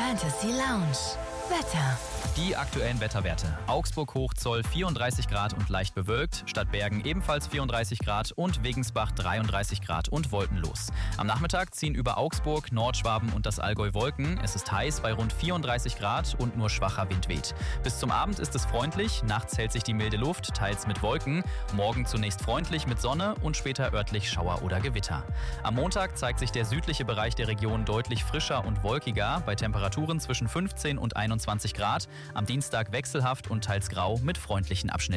Fantasy Lounge. Wetter. Die aktuellen Wetterwerte. Augsburg Hochzoll 34 Grad und leicht bewölkt, Stadtbergen ebenfalls 34 Grad und Wegensbach 33 Grad und wolkenlos. Am Nachmittag ziehen über Augsburg, Nordschwaben und das Allgäu Wolken. Es ist heiß bei rund 34 Grad und nur schwacher Wind weht. Bis zum Abend ist es freundlich, nachts hält sich die milde Luft, teils mit Wolken. Morgen zunächst freundlich mit Sonne und später örtlich Schauer oder Gewitter. Am Montag zeigt sich der südliche Bereich der Region deutlich frischer und wolkiger, bei Temperaturen zwischen 15 und 21 Grad. Am Dienstag wechselhaft und teils grau mit freundlichen Abschnitten.